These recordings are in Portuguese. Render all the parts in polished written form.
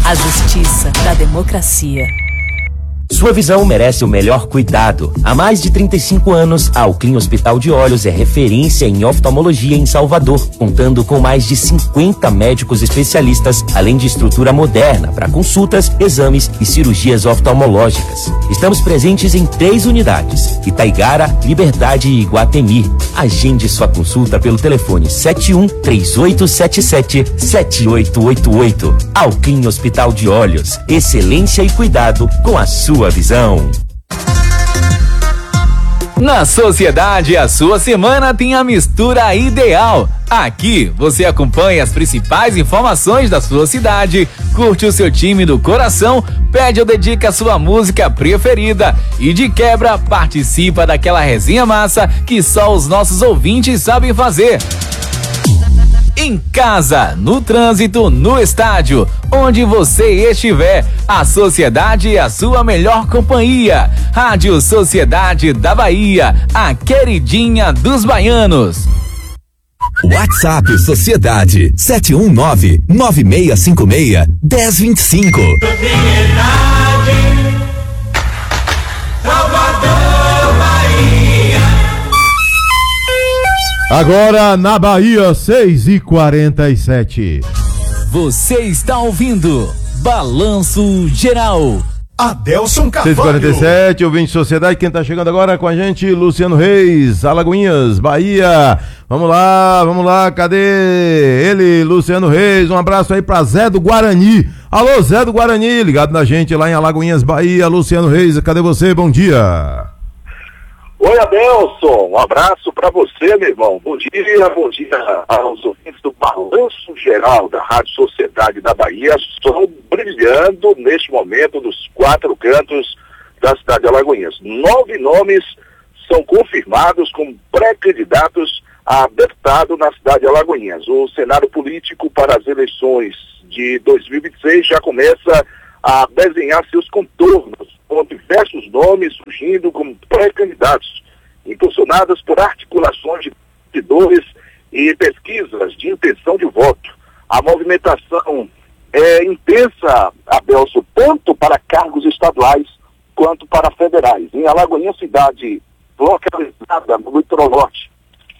A justiça da democracia. Sua visão merece o melhor cuidado. Há mais de 35 anos, a Alclin Hospital de Olhos é referência em oftalmologia em Salvador, contando com mais de 50 médicos especialistas, além de estrutura moderna para consultas, exames e cirurgias oftalmológicas. Estamos presentes em 3 unidades: Itaigara, Liberdade e Iguatemi. Agende sua consulta pelo telefone 71-3877-7888. Alclin Hospital de Olhos. Excelência e cuidado com a sua visão. Na Sociedade, a sua semana tem a mistura ideal. Aqui você acompanha as principais informações da sua cidade, curte o seu time do coração, pede ou dedica a sua música preferida e de quebra participa daquela resenha massa que só os nossos ouvintes sabem fazer. Em casa, no trânsito, no estádio, onde você estiver, a Sociedade é a sua melhor companhia. Rádio Sociedade da Bahia, a queridinha dos baianos. WhatsApp Sociedade 719-9656-1025. Agora na Bahia, 6h47. Você está ouvindo Balanço Geral. Adelson Carvalho. 6h47, ouvinte de Sociedade. Quem tá chegando agora com a gente, Luciano Reis, Alagoinhas, Bahia. Vamos lá, cadê ele, Luciano Reis? Um abraço aí pra Zé do Guarani. Alô, Zé do Guarani, ligado na gente lá em Alagoinhas, Bahia. Luciano Reis, cadê você? Bom dia. Oi, Adelson, um abraço para você, meu irmão. Bom dia aos ouvintes do Balanço Geral da Rádio Sociedade da Bahia. Sol brilhando neste momento dos 4 cantos da cidade de Alagoinhas. 9 nomes são confirmados como pré-candidatos a deputado na cidade de Alagoinhas. O cenário político para as eleições de 2026 já começa a desenhar seus contornos, com diversos nomes surgindo como pré-candidatos, impulsionadas por articulações de partidores e pesquisas de intenção de voto. A movimentação é intensa, Adelson, tanto para cargos estaduais quanto para federais. Em Alagoinhas, cidade localizada no litoral norte,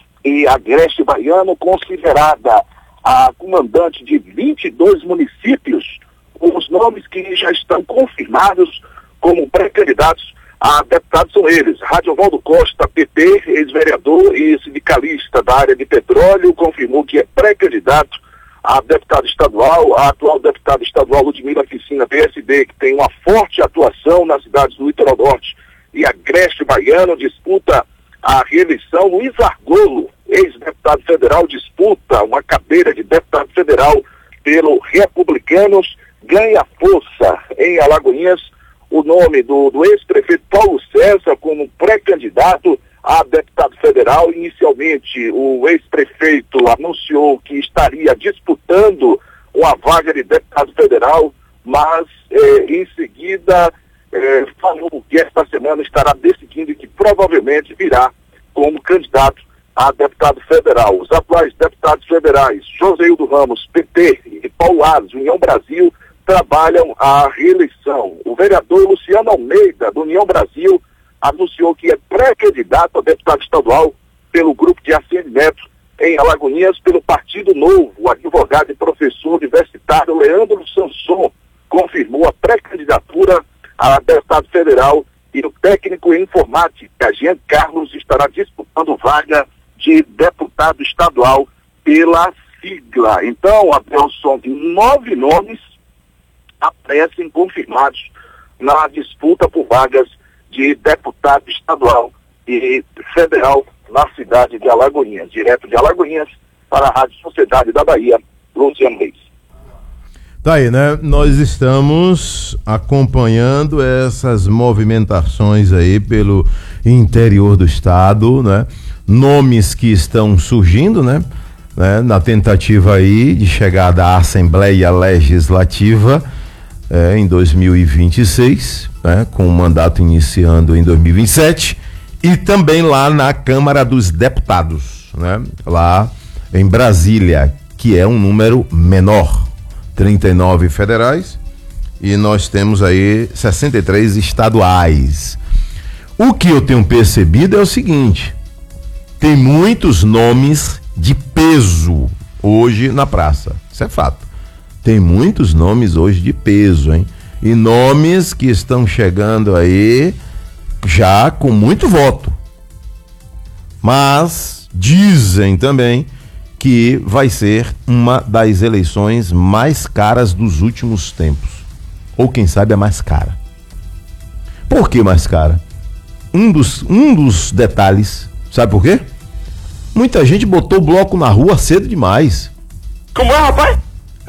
e Agreste Baiano, considerada a comandante de 22 municípios, os nomes que já estão confirmados como pré-candidatos a deputados são eles: Radiovaldo Costa, PP, ex-vereador e sindicalista da área de petróleo, confirmou que é pré-candidato a deputado estadual. A atual deputada estadual Ludmila Ficina, PSD, que tem uma forte atuação nas cidades do litoral norte e Agreste Baiano, disputa a reeleição. Luiz Argolo, ex-deputado federal, disputa uma cadeira de deputado federal pelo Republicanos, ganha força em Alagoinhas o nome do ex-prefeito Paulo César como pré-candidato a deputado federal. Inicialmente, o ex-prefeito anunciou que estaria disputando uma vaga de deputado federal, mas em seguida falou que esta semana estará decidindo que provavelmente virá como candidato a deputado federal. Os atuais deputados federais, Joséildo Ramos, PT, e Paulo Ares, União Brasil, trabalham a reeleição. O vereador Luciano Almeida, do União Brasil, anunciou que é pré-candidato a deputado estadual pelo grupo de ACM Neto em Alagoinhas, pelo Partido Novo. O advogado e professor universitário Leandro Sanson confirmou a pré-candidatura a deputado federal, e o técnico em informática, Jean Carlos, estará disputando vaga de deputado estadual pela sigla. Então, Adelson, 9 nomes aparecem confirmados na disputa por vagas de deputado estadual e federal na cidade de Alagoinhas. Direto de Alagoinhas para a Rádio Sociedade da Bahia, Luciano Reis. Tá aí, né? Nós estamos acompanhando essas movimentações aí pelo interior do estado, né? Nomes que estão surgindo, né? Na tentativa aí de chegada à Assembleia Legislativa em 2026, né, com o mandato iniciando em 2027, e também lá na Câmara dos Deputados, né, lá em Brasília, que é um número menor, 39 federais e nós temos aí 63 estaduais. O que eu tenho percebido é o seguinte: tem muitos nomes de peso hoje na praça. Isso é fato. Tem muitos nomes hoje de peso, hein? E nomes que estão chegando aí já com muito voto. Mas dizem também que vai ser uma das eleições mais caras dos últimos tempos. Ou quem sabe a mais cara. Por que mais cara? Um dos detalhes, sabe por quê? Muita gente botou o bloco na rua cedo demais. Como é, rapaz?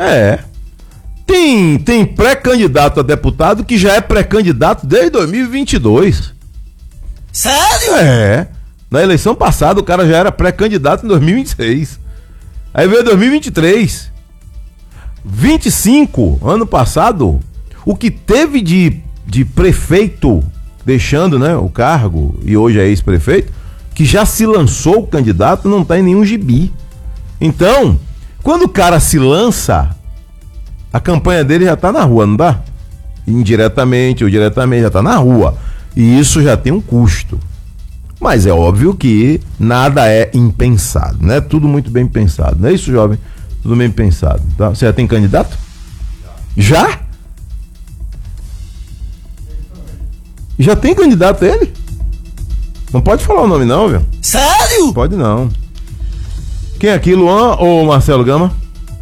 Tem pré-candidato a deputado que já é pré-candidato desde 2022. Sério? Na eleição passada o cara já era pré-candidato em 2026. Aí veio 2023. 25, ano passado, o que teve de prefeito deixando, né, o cargo, e hoje é ex-prefeito, que já se lançou o candidato, não tá em nenhum gibi. Então, quando o cara se lança, a campanha dele já tá na rua, não dá? Indiretamente ou diretamente, já tá na rua. E isso já tem um custo. Mas é óbvio que nada é impensado, né? Tudo muito bem pensado. Não é isso, jovem? Tudo bem pensado. Tá? Você já tem candidato? Já? Já tem candidato ele? Não pode falar o nome não, viu? Sério? Pode não. Quem é aqui, Luan ou Marcelo Gama?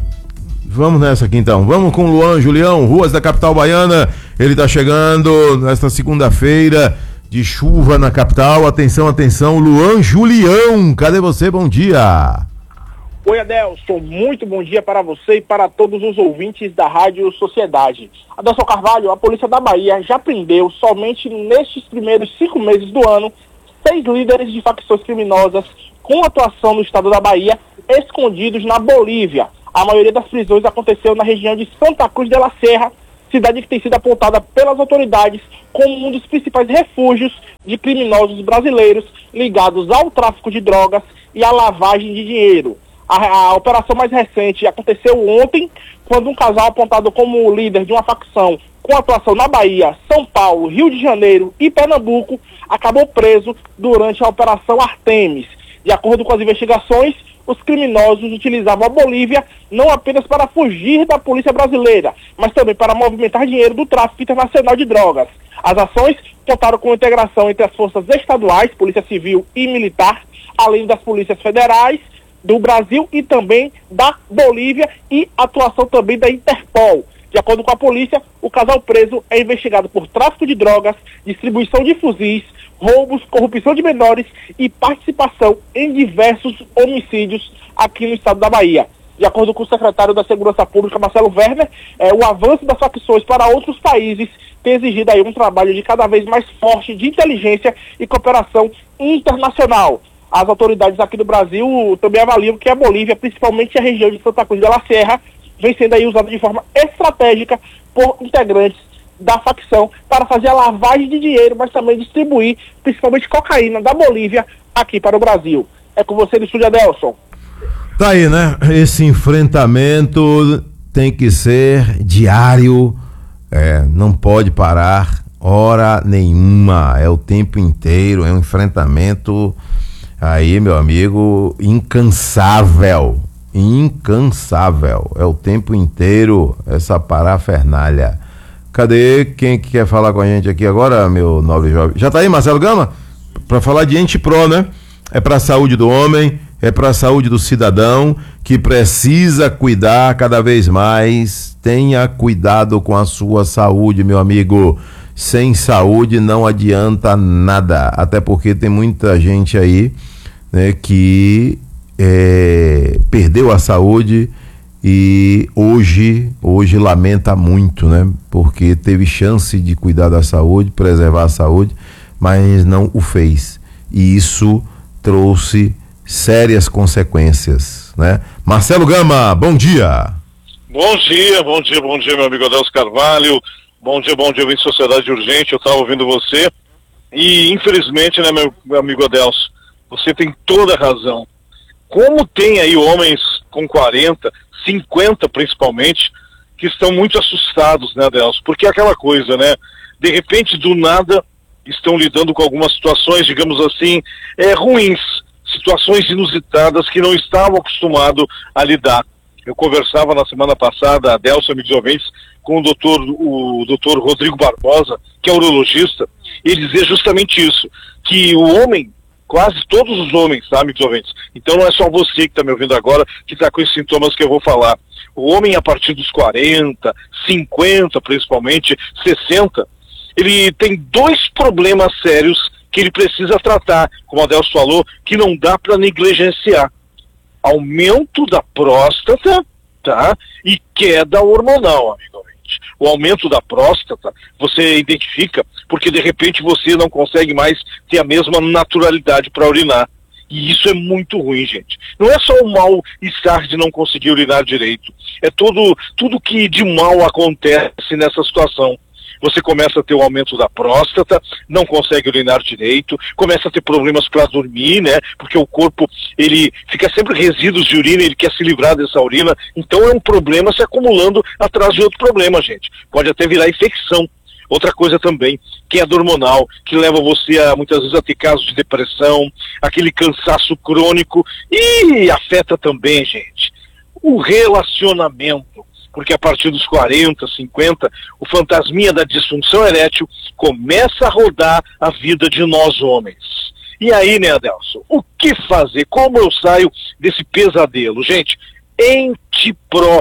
Vamos nessa aqui então. Vamos com Luan Julião, ruas da capital baiana. Ele tá chegando nesta segunda-feira de chuva na capital. Atenção, atenção, Luan Julião, cadê você? Bom dia. Oi, Adelson, muito bom dia para você e para todos os ouvintes da Rádio Sociedade. Adelson Carvalho, a Polícia da Bahia já prendeu, somente nestes primeiros 5 meses do ano, 6 líderes de facções criminosas com atuação no estado da Bahia, escondidos na Bolívia. A maioria das prisões aconteceu na região de Santa Cruz de la Sierra, cidade que tem sido apontada pelas autoridades como um dos principais refúgios de criminosos brasileiros ligados ao tráfico de drogas e à lavagem de dinheiro. A operação mais recente aconteceu ontem, quando um casal apontado como líder de uma facção com atuação na Bahia, São Paulo, Rio de Janeiro e Pernambuco acabou preso durante a Operação Artemis. De acordo com as investigações, os criminosos utilizavam a Bolívia não apenas para fugir da polícia brasileira, mas também para movimentar dinheiro do tráfico internacional de drogas. As ações contaram com integração entre as forças estaduais, Polícia Civil e Militar, além das polícias federais do Brasil e também da Bolívia e atuação também da Interpol. De acordo com a polícia, o casal preso é investigado por tráfico de drogas, distribuição de fuzis, roubos, corrupção de menores e participação em diversos homicídios aqui no estado da Bahia. De acordo com o secretário da Segurança Pública, Marcelo Werner, o avanço das facções para outros países tem exigido aí um trabalho de cada vez mais forte de inteligência e cooperação internacional. As autoridades aqui do Brasil também avaliam que a Bolívia, principalmente a região de Santa Cruz de la Sierra, vem sendo aí usada de forma estratégica por integrantes da facção para fazer a lavagem de dinheiro, mas também distribuir, principalmente cocaína da Bolívia aqui para o Brasil. É com você no estúdio, Adelson. Tá aí, né? Esse enfrentamento tem que ser diário, não pode parar hora nenhuma, é o tempo inteiro, é um enfrentamento aí, meu amigo, incansável, é o tempo inteiro essa parafernália. Cadê quem que quer falar com a gente aqui agora, meu nobre jovem? Já tá aí, Marcelo Gama? Para falar de Antipro, né? É para a saúde do homem, é para a saúde do cidadão que precisa cuidar cada vez mais. Tenha cuidado com a sua saúde, meu amigo. Sem saúde não adianta nada, até porque tem muita gente aí, né, que perdeu a saúde e hoje lamenta muito, né? Porque teve chance de cuidar da saúde, preservar a saúde, mas não o fez. E isso trouxe sérias consequências, né? Marcelo Gama, bom dia. Bom dia, meu amigo Adelson Carvalho. Bom dia, em Sociedade Urgente. Eu estava ouvindo você e, infelizmente, né, meu amigo Adelson, você tem toda a razão. Como tem aí homens com 40, 50 principalmente, que estão muito assustados, né, Adelson? Porque é aquela coisa, né? De repente, do nada, estão lidando com algumas situações, digamos assim, ruins, situações inusitadas que não estavam acostumados a lidar. Eu conversava na semana passada, Adelson, amigos ouvintes, com o doutor Rodrigo Barbosa, que é urologista, e ele dizia justamente isso, que o homem, quase todos os homens, tá, amigos ouvintes? Então não é só você que está me ouvindo agora que está com esses sintomas que eu vou falar. O homem, a partir dos 40, 50 principalmente, 60, ele tem 2 problemas sérios que ele precisa tratar, como a Adelson falou, que não dá para negligenciar. Aumento da próstata, tá? E queda hormonal, amigo ouvinte. O aumento da próstata, você identifica porque de repente você não consegue mais ter a mesma naturalidade para urinar. E isso é muito ruim, gente. Não é só o mal-estar de não conseguir urinar direito. É tudo que de mal acontece nessa situação. Você começa a ter o aumento da próstata, não consegue urinar direito, começa a ter problemas para dormir, né? Porque o corpo, ele fica sempre resíduos de urina, ele quer se livrar dessa urina, então é um problema se acumulando atrás de outro problema, gente. Pode até virar infecção. Outra coisa também, queda hormonal, que leva você a muitas vezes a ter casos de depressão, aquele cansaço crônico, e afeta também, gente, o relacionamento. Porque a partir dos 40, 50, o fantasminha da disfunção erétil começa a rodar a vida de nós homens. E aí, né, Adelson, o que fazer? Como eu saio desse pesadelo? Gente, Entipro,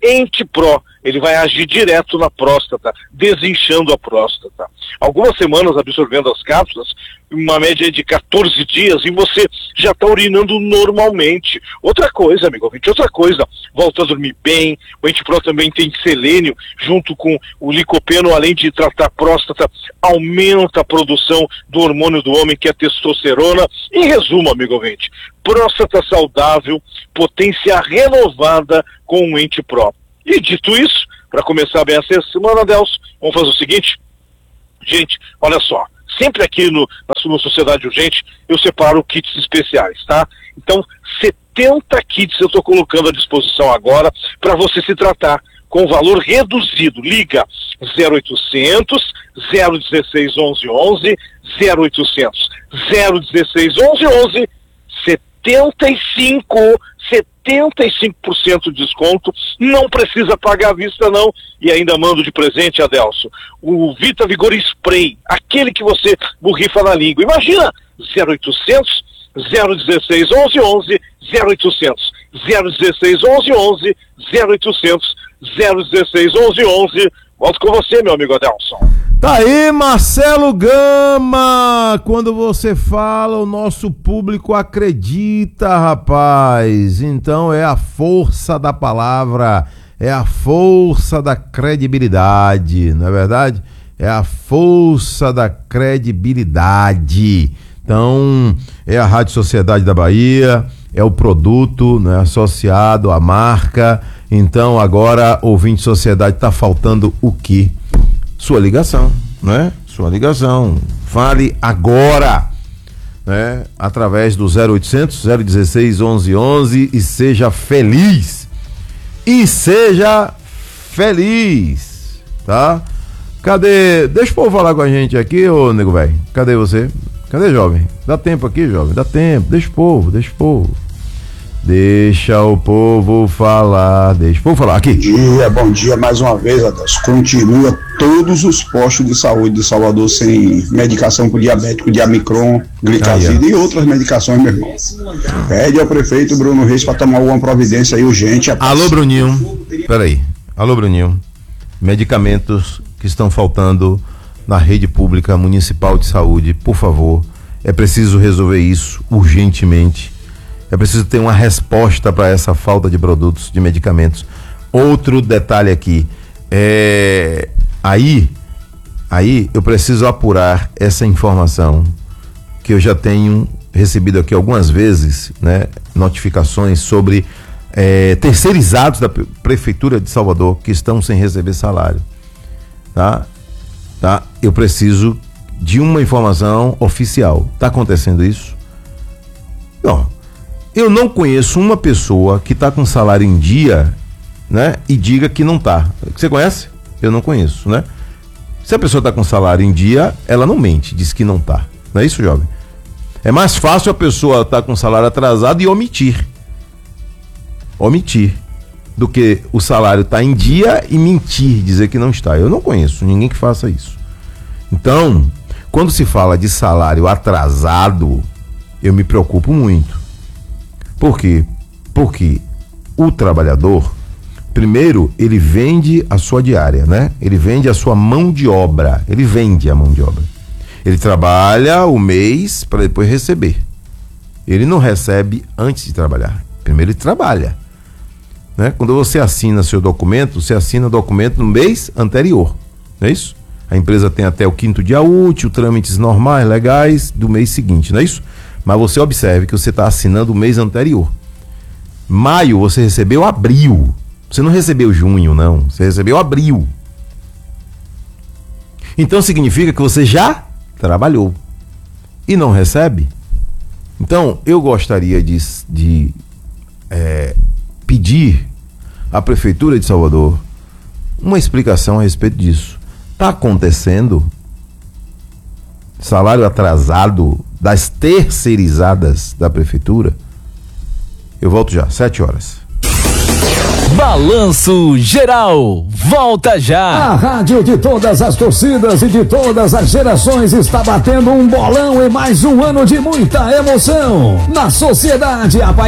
ele vai agir direto na próstata, desinchando a próstata. Algumas semanas absorvendo as cápsulas, uma média de 14 dias, e você já está urinando normalmente. Outra coisa, amigo ouvinte, volta a dormir bem. O Entipro também tem selênio, junto com o licopeno, além de tratar a próstata, aumenta a produção do hormônio do homem, que é a testosterona. Em resumo, amigo ouvinte, próstata saudável, potência renovada com o Entipro. E dito isso, para começar bem essa semana, Adelson, vamos fazer o seguinte. Gente, olha só, sempre aqui na Sociedade Urgente eu separo kits especiais, tá? Então, 70 kits eu estou colocando à disposição agora para você se tratar com valor reduzido. Liga 0800 016 1111, 0800 016 1111, 75% de desconto, não precisa pagar à vista não, e ainda mando de presente, Adelson, o Vita Vigor Spray, aquele que você borrifa na língua. Imagina, 0800 016 1111, 0800 016 1111, 0800 016 1111. Volto com você, meu amigo Adelson. Tá aí, Marcelo Gama. Quando você fala, o nosso público acredita, rapaz. Então é a força da palavra, é a força da credibilidade, não é verdade? É a força da credibilidade. Então, é a Rádio Sociedade da Bahia, é o produto, né, associado à marca. Então, agora, ouvinte Sociedade, tá faltando o quê? Sua ligação, né? Sua ligação. Fale agora, né? Através do 0800 016 1111 e seja feliz. E seja feliz, tá? Cadê? Deixa o povo falar com a gente aqui, ô nego velho. Cadê você? Cadê, jovem? Dá tempo aqui, jovem. Dá tempo. Deixa o povo. Deixa o povo falar. Aqui. Bom dia mais uma vez, Adelson. Continua todos os postos de saúde de Salvador sem medicação para o diabético, Diamicron, glicazida e outras medicações, meu irmão. Pede ao prefeito Bruno Reis para tomar alguma providência aí urgente. Alô, Bruninho. Peraí. Alô, Bruninho. Medicamentos que estão faltando na rede pública municipal de saúde, por favor. É preciso resolver isso urgentemente. É preciso ter uma resposta para essa falta de produtos, de medicamentos. Outro detalhe aqui, aí eu preciso apurar essa informação que eu já tenho recebido aqui algumas vezes, né, notificações sobre terceirizados da Prefeitura de Salvador que estão sem receber salário, tá? Eu preciso de uma informação oficial. Está acontecendo isso? Não. Eu não conheço uma pessoa que está com salário em dia né? E diga que não tá. Você conhece? Eu não conheço, né? Se a pessoa tá com salário em dia, ela não mente, diz que não tá. Não é isso, jovem? É mais fácil a pessoa estar com salário atrasado e omitir. Do que o salário tá em dia e mentir, dizer que não está. Eu não conheço ninguém que faça isso. Então, quando se fala de salário atrasado, eu me preocupo muito. Por quê? Porque o trabalhador, primeiro, ele vende a sua diária, né? Ele vende a sua mão de obra. Ele vende a mão de obra. Ele trabalha o mês para depois receber. Ele não recebe antes de trabalhar. Primeiro ele trabalha, né? Quando você assina seu documento, você assina o documento no mês anterior, não é isso? A empresa tem até o 5º dia útil, trâmites normais, legais do mês seguinte, não é isso? Mas você observe que você está assinando o mês anterior. Maio você recebeu abril. Você não recebeu junho, não. Você recebeu abril. Então significa que você já trabalhou e não recebe. Então eu gostaria de pedir à Prefeitura de Salvador uma explicação a respeito disso. Está acontecendo salário atrasado das terceirizadas da Prefeitura? Eu volto já, 7 horas. Balanço Geral, volta já! A rádio de todas as torcidas e de todas as gerações está batendo um bolão em mais um ano de muita emoção. Na Sociedade, a